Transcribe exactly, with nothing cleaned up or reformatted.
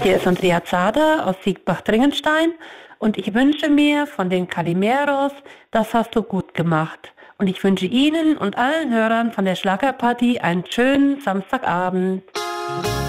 Hier ist Andrea Zader aus Siegbach-Dringenstein und ich wünsche mir von den Calimeros, das hast du gut gemacht. Und ich wünsche Ihnen und allen Hörern von der Schlagerparty einen schönen Samstagabend.